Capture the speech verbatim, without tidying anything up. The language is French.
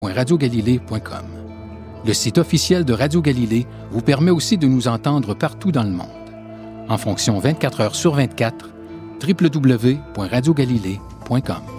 point radio galilée point com. Le site officiel de Radio Galilée vous permet aussi de nous entendre partout dans le monde. En fonction vingt-quatre heures sur vingt-quatre, w w w point radio galilée point com.